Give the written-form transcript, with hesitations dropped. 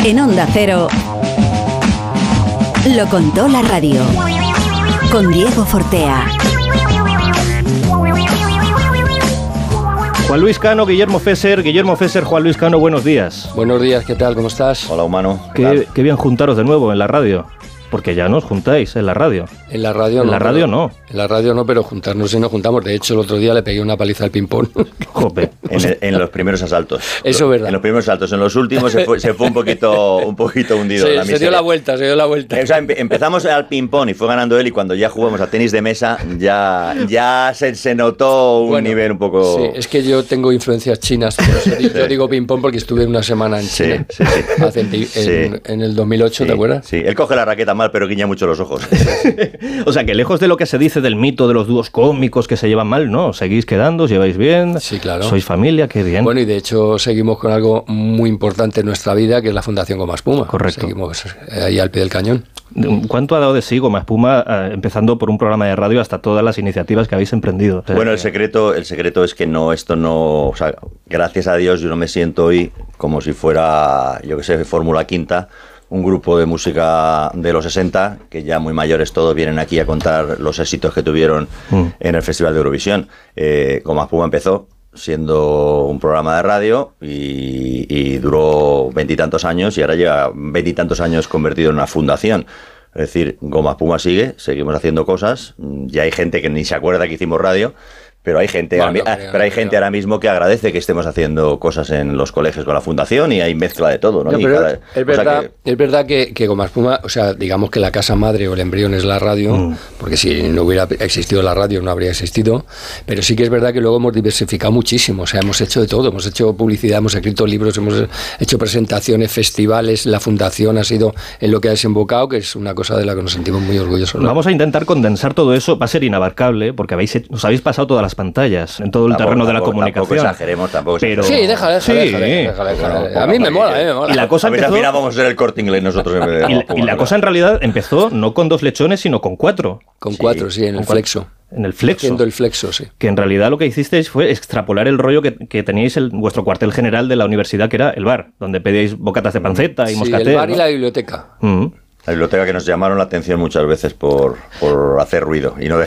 En Onda Cero, lo contó la radio, con Diego Fortea. Juan Luis Cano, Guillermo Fesser, Juan Luis Cano, buenos días. Buenos días, ¿qué tal? ¿Cómo estás? Hola, humano. Qué bien juntaros de nuevo en la radio. Porque ya no os juntáis en la radio. En la radio no. En la radio no. En la radio no, pero juntarnos sí nos juntamos. De hecho, el otro día le pegué una paliza al ping-pong. Jope. En los primeros asaltos. Eso es verdad. En los primeros asaltos. En los últimos se fue un poquito hundido. Se dio la vuelta. O sea, empezamos al ping-pong y fue ganando él, y cuando ya jugamos a tenis de mesa ya se notó un nivel un poco... Sí, es que yo tengo influencias chinas. Yo digo ping-pong porque estuve una semana en China. Sí. En el 2008, ¿te acuerdas? Sí, él coge la raqueta mal, pero guiña mucho los ojos. O sea, que lejos de lo que se dice del mito de los dúos cómicos que se llevan mal, ¿no? Seguís quedando, os lleváis bien. Sí, claro. Sois familia, qué bien. Bueno, y de hecho seguimos con algo muy importante en nuestra vida, que es la Fundación Goma Espuma. Correcto. Seguimos ahí al pie del cañón. ¿Cuánto ha dado de sí Goma Espuma, empezando por un programa de radio hasta todas las iniciativas que habéis emprendido? O sea, bueno, el secreto es que esto no... O sea, gracias a Dios yo no me siento hoy como si fuera, yo que sé, Fórmula Quinta, un grupo de música de los 60, que ya muy mayores todos vienen aquí a contar los éxitos que tuvieron en el Festival de Eurovisión. Goma Espuma empezó siendo un programa de radio y duró 20 y tantos años, y ahora lleva 20 y tantos años convertido en una fundación. Es decir, Goma Espuma seguimos haciendo cosas, ya hay gente que ni se acuerda que hicimos radio, pero hay gente, ahora mismo que agradece que estemos haciendo cosas en los colegios con la fundación, y hay mezcla de todo, ¿no? Es verdad que Goma Espuma, o sea, digamos que la casa madre o el embrión es la radio, porque si no hubiera existido la radio no habría existido, pero sí que es verdad que luego hemos diversificado muchísimo, o sea, hemos hecho de todo, hemos hecho publicidad, hemos escrito libros, hemos hecho presentaciones, festivales, la fundación ha sido en lo que ha desembocado, que es una cosa de la que nos sentimos muy orgullosos, ¿no? Vamos a intentar condensar todo eso, va a ser inabarcable, porque os habéis pasado todas las pantallas en todo el terreno de la comunicación. Tampoco exageremos. Sí, déjale. A mí me mola. Y la cosa empezó... Al final vamos a ser el Corte Inglés nosotros. Y la cosa en realidad empezó no con 2 lechones, sino con 4. Con 4, sí, en el flexo. En el flexo. Haciendo el flexo, sí. Que en realidad lo que hicisteis fue extrapolar el rollo que teníais en vuestro cuartel general de la universidad, que era el bar, donde pedíais bocatas de panceta y moscatel. El bar, ¿no? Y la biblioteca. La biblioteca, que nos llamaron la atención muchas veces por hacer ruido y no